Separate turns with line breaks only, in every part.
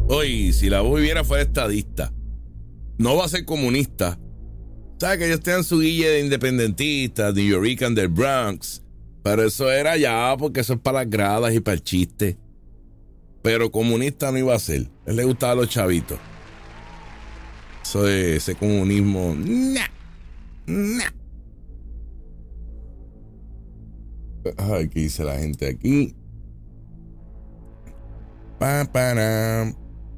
Oye, si la voz viviera fuera estadista, no va a ser comunista. ¿Sabes que ellos tenían su guille de independentistas, New York del Bronx? Pero eso era ya, porque eso es para las gradas y para el chiste. Pero comunista no iba a ser. A él le gustaba a los chavitos. Eso de ese comunismo. Nah, nah. Ay, ¿qué dice la gente aquí? Pa.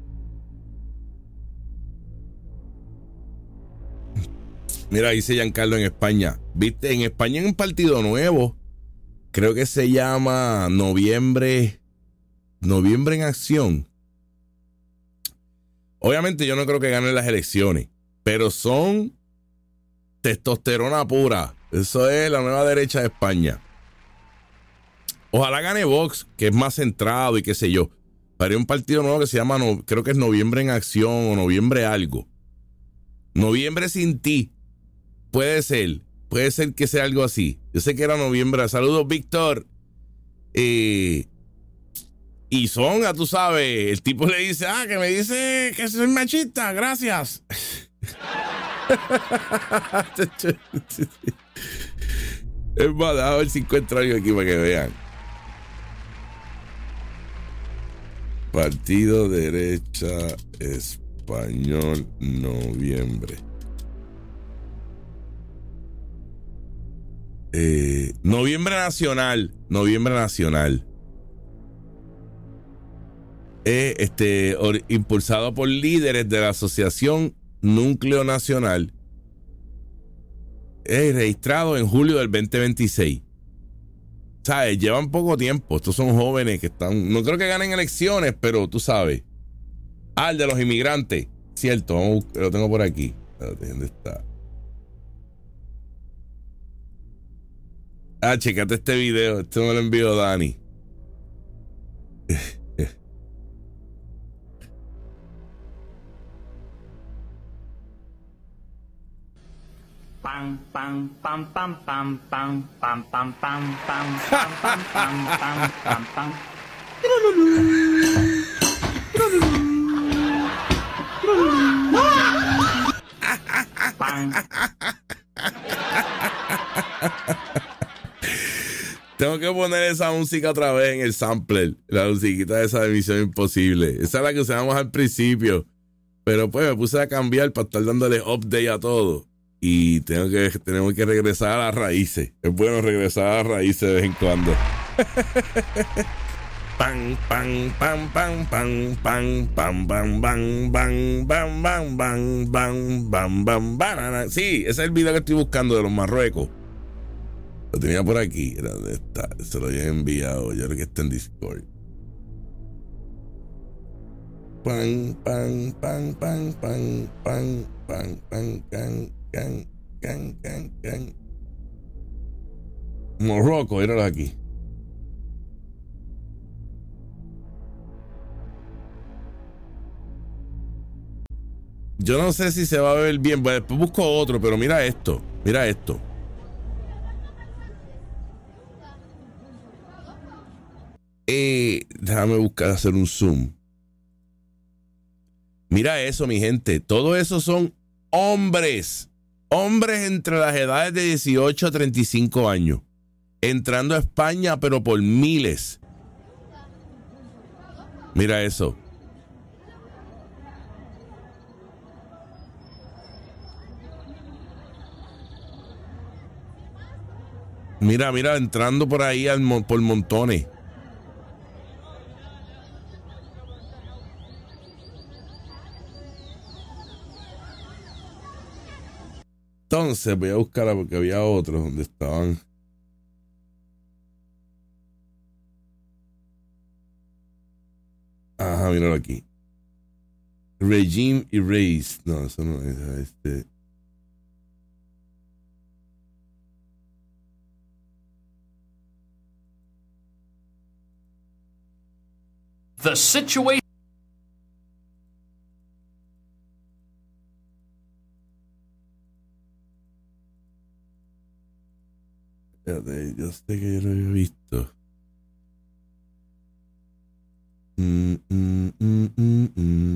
Mira, dice Giancarlo en España. ¿Viste? En España hay un partido nuevo. Creo que se llama Noviembre en Acción. Obviamente yo no creo que ganen las elecciones, pero son testosterona pura. Eso es la nueva derecha de España. Ojalá gane Vox, que es más centrado y qué sé yo. Pero hay un partido nuevo que se llama, creo que es Noviembre en Acción o Noviembre algo. Noviembre sin ti. Puede ser que sea algo así. Yo sé que era noviembre. Saludos, Víctor. Y Songa, tú sabes, el tipo le dice, que me dice que soy machista, gracias. Es más, a ver si encuentro algo aquí para que vean. Partido Derecha Español, noviembre. Noviembre Nacional. Impulsado por líderes de la Asociación Núcleo Nacional, registrado en julio del 2026. ¿Sabes? Llevan poco tiempo. Estos son jóvenes que están, no creo que ganen elecciones, pero tú sabes. El de los inmigrantes, cierto, lo tengo por aquí. ¿Dónde está? Chécate este video. Este me lo envió Dani.
Pam pam pam pam pam pam pam pam pam pam pam pam pam pam.
Tengo que poner esa música otra vez en el sampler. La musiquita de esa de Misión Imposible. Esa es la que usábamos al principio. Pero pues me puse a cambiar para estar dándole update a todo. Y tenemos que regresar a las raíces. Es bueno regresar a las raíces de vez en cuando. Pam, pam, pam, pam, pam, pam, pam, bam, bam, bam, bam, bam, bam, bam, bam, bam, banana. Sí, ese es el video que estoy buscando de los Marruecos. Lo tenía por aquí. ¿Dónde está? Se lo había enviado. Yo creo que está en Discord. Pam, pam, pam, pam, pam, pam, pam, pam, can. Morocco, era aquí. Yo no sé si se va a ver bien. Bueno, después busco otro, pero mira esto. Déjame buscar hacer un zoom. Mira eso, mi gente. Todo eso son hombres. Hombres entre las edades de 18 a 35 años. Entrando a España, pero por miles. Mira eso. Mira, entrando por ahí por montones. Entonces voy a buscarla porque había otros donde estaban. Ajá, míralo aquí. Regime Erase. No, eso no es
The situation.
Yo sé que yo lo había visto.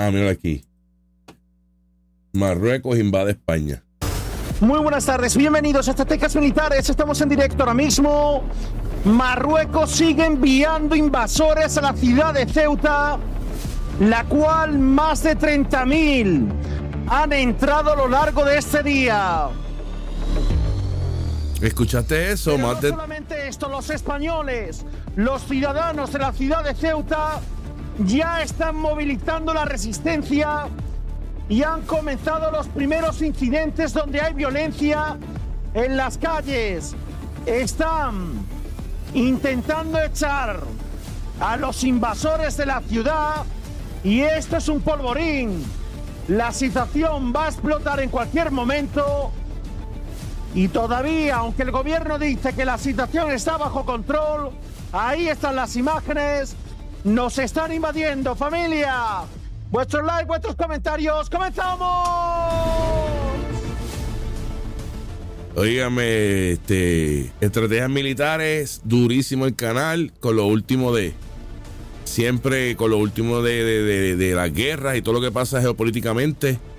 mira aquí. Marruecos invade España.
Muy buenas tardes, bienvenidos a Estrategias Militares. Estamos en directo ahora mismo. Marruecos sigue enviando invasores a la ciudad de Ceuta, la cual más de 30.000 han entrado a lo largo de este día.
¿Escuchaste eso?
Pero no solamente esto, los españoles, los ciudadanos de la ciudad de Ceuta ya están movilizando la resistencia y han comenzado los primeros incidentes donde hay violencia en las calles. Están intentando echar a los invasores de la ciudad y esto es un polvorín. La situación va a explotar en cualquier momento y todavía, aunque el gobierno dice que la situación está bajo control, ahí están las imágenes. Nos están invadiendo, familia. Vuestros likes, vuestros comentarios. ¡Comenzamos!
Óigame, estrategias militares, durísimo el canal, con lo último siempre con lo último de las guerras y todo lo que pasa geopolíticamente.